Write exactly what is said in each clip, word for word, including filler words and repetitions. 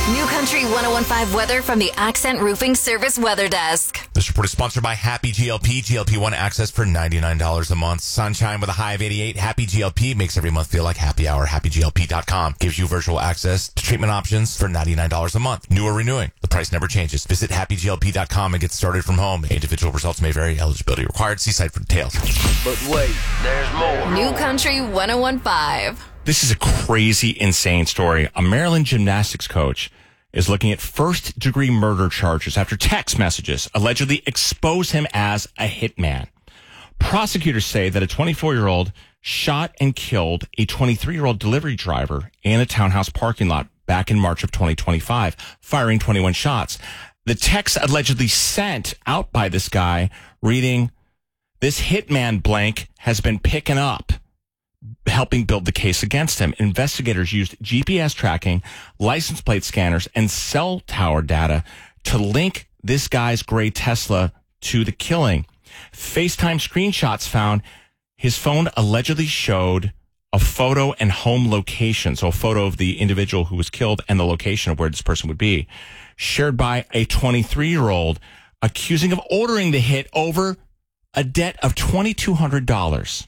New Country one oh one five weather from the Accent Roofing Service Weather Desk. This report is sponsored by Happy G L P. G L P one access for ninety-nine dollars a month. Sunshine with a high of eighty-eight. Happy G L P makes every month feel like happy hour. Happy G L P dot com gives you virtual access to treatment options for ninety-nine dollars a month. New or renewing. The price never changes. Visit Happy G L P dot com and get started from home. Individual results may vary. Eligibility required. See site for details. But wait, there's more. New Country one oh one five. This is a crazy, insane story. A Maryland gymnastics coach is looking at first-degree murder charges after text messages allegedly expose him as a hitman. Prosecutors say that a twenty-four-year-old shot and killed a twenty-three-year-old delivery driver in a townhouse parking lot back in March of twenty twenty-five, firing twenty-one shots. The text allegedly sent out by this guy reading, "This hitman blank has been picking up," helping build the case against him. Investigators used G P S tracking, license plate scanners, and cell tower data to link this guy's gray Tesla to the killing. FaceTime screenshots found his phone allegedly showed a photo and home location, so a photo of the individual who was killed and the location of where this person would be, shared by a twenty-three-year-old accusing of ordering the hit over a debt of two thousand two hundred dollars.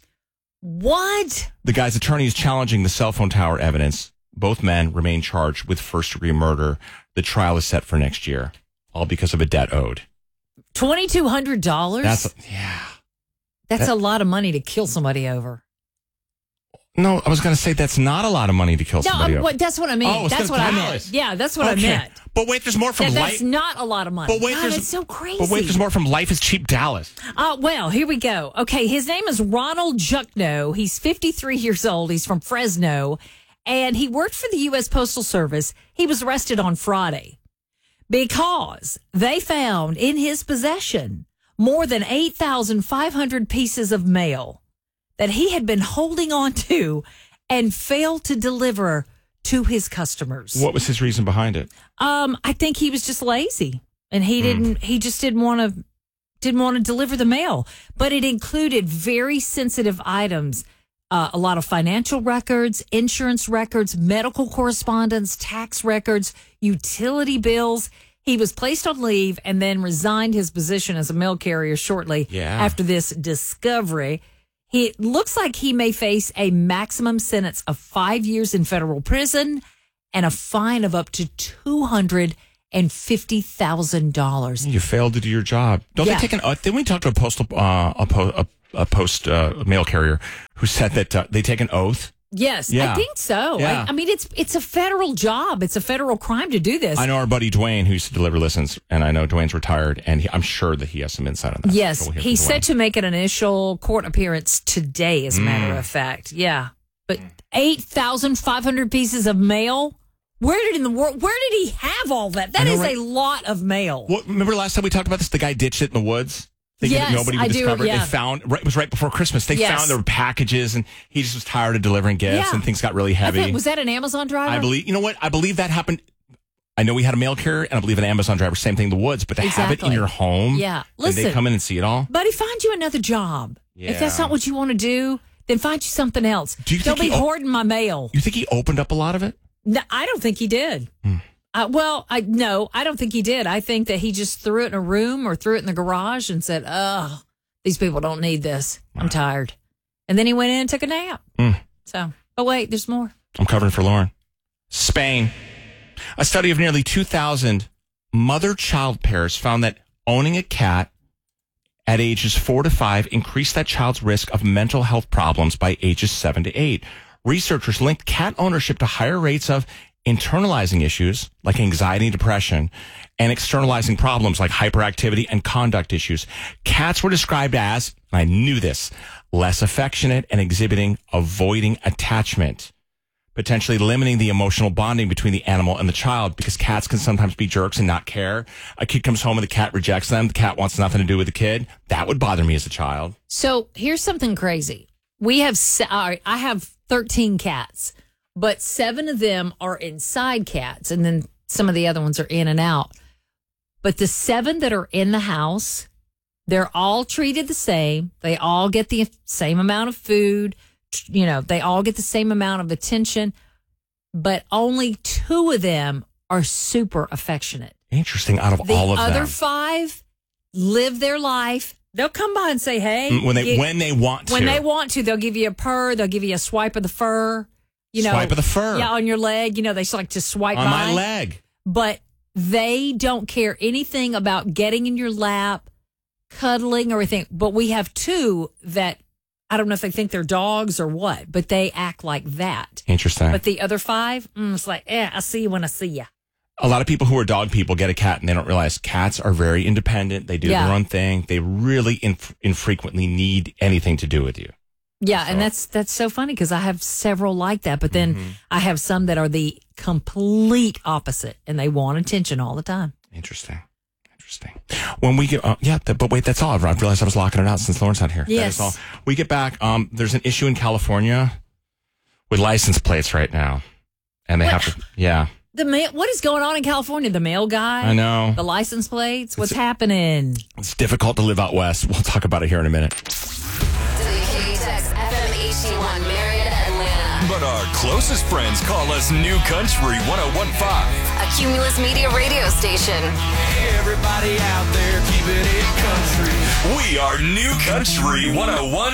What? The guy's attorney is challenging the cell phone tower evidence. Both men remain charged with first-degree murder. The trial is set for next year, all because of a debt owed. two thousand two hundred dollars? That's, yeah. That's that, a lot of money to kill somebody over. No, I was going to say that's not a lot of money to kill No, somebody I'm, over. what, that's what I mean. Oh, that's what I meant. dollars. Yeah, that's what okay. I meant. But wait, there's more from that, life. That's not a lot of money. But wait, God, there's it's so crazy. But wait, there's more from Life is Cheap Dallas. Uh, well, here we go. Okay, his name is Ronald Juckno. He's fifty-three years old. He's from Fresno, and he worked for the U S Postal Service. He was arrested on Friday because they found in his possession more than eight thousand five hundred pieces of mail that he had been holding on to and failed to deliver to his customers. What was his reason behind it? Um, I think he was just lazy, and he didn't. Mm. He just didn't want to didn't want to deliver the mail. But it included very sensitive items, uh, a lot of financial records, insurance records, medical correspondence, tax records, utility bills. He was placed on leave and then resigned his position as a mail carrier shortly yeah. after this discovery. It looks like he may face a maximum sentence of five years in federal prison and a fine of up to two hundred fifty thousand dollars. You failed to do your job. Don't yeah. they take an oath? Didn't we talk to a postal, uh, a, po- a, a post uh, mail carrier who said that uh, they take an oath? Yes, yeah. I think so. Yeah. I, I mean, it's it's a federal job. It's a federal crime to do this. I know our buddy Dwayne who used to deliver listens, and I know Dwayne's retired, and he, I'm sure that he has some insight on that. Yes, So we'll he's set to make an initial court appearance today, as a matter mm. of fact. Yeah, but eight thousand five hundred pieces of mail. Where did in the world? Where did he have all that? That know, is right? a lot of mail. Well, remember last time we talked about this? The guy ditched it in the woods. Thinking yes, that nobody would I discover do, it. yeah. They found, right, it was right before Christmas. They yes. found there were packages, and he just was tired of delivering gifts, yeah. and things got really heavy. I thought, was that an Amazon driver? I believe, you know what? I believe that happened. I know we had a mail carrier, and I believe an Amazon driver, same thing in the woods, but to exactly. have it in your home, yeah. Listen, and they come in and see it all. Buddy, find you another job. Yeah. If that's not what you want to do, then find you something else. Do you Don't think be he, hoarding my mail. You think he opened up a lot of it? No, I don't think he did. Hmm. Uh, well, I no, I don't think he did. I think that he just threw it in a room or threw it in the garage and said, "Oh, these people don't need this. I'm tired." And then he went in and took a nap. Mm. So, oh wait, there's more. I'm covering for Lauren. Spain. A study of nearly two thousand mother-child pairs found that owning a cat at ages four to five increased that child's risk of mental health problems by ages seven to eight. Researchers linked cat ownership to higher rates of internalizing issues like anxiety and depression and externalizing problems like hyperactivity and conduct issues. Cats were described as, and I knew this, less affectionate and exhibiting avoiding attachment, potentially limiting the emotional bonding between the animal and the child because cats can sometimes be jerks and not care. A kid comes home and the cat rejects them. The cat wants nothing to do with the kid. That would bother me as a child. So here's something crazy. We have, se- all right, I have thirteen cats, but seven of them are inside cats, and then some of the other ones are in and out. But the seven that are in the house, they're all treated the same. They all get the same amount of food. You know, they all get the same amount of attention, but only two of them are super affectionate. Interesting. Out of The all of other them. five live their life. They'll come by and say, hey. when they you- when they want to. When they want to, they'll give you a purr. They'll give you a swipe of the fur. You know, Swipe of the fur. Yeah, on your leg. You know, they just like to swipe on by. my leg. But they don't care anything about getting in your lap, cuddling or anything. But we have two that, I don't know if they think they're dogs or what, but they act like that. Interesting. But the other five, mm, it's like, eh, I see you when I see you. A lot of people who are dog people get a cat and they don't realize cats are very independent. They do Yeah. their own thing. They really inf- infrequently need anything to do with you. Yeah, and that's that's so funny because I have several like that, but then Mm-hmm. I have some that are the complete opposite, and they want attention all the time. Interesting. Interesting. When we get, uh, yeah, th- but wait, that's all. I realized I was locking it out since Lauren's not here. Yes. That is all. We get back. Um, there's an issue in California with license plates right now, and they What? have to. Yeah, The mail, what is going on in California? The mail guy, I know. the license plates. What's happening? It's difficult to live out west. We'll talk about it here in a minute. W K H X F M H D one, Marietta, Atlanta. But our closest friends call us New Country one oh one point five. A Cumulus Media radio station. Everybody out there keeping it country. We are New Country one oh one.